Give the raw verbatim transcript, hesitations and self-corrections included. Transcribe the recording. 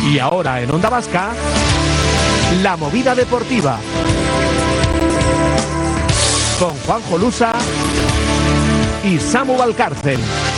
Y ahora en Onda Vasca, La Movida Deportiva, con Juanjo Lusa y Samu Valcárcel.